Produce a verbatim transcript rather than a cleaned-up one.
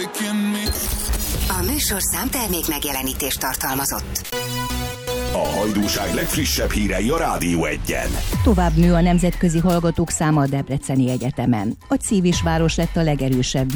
A műsor számtermék megjelenítést tartalmazott. A Hajdúság legfrissebb hírei a Rádió Egyen. Tovább nő a nemzetközi hallgatók száma a Debreceni Egyetemen. A Civis város lett a legerősebb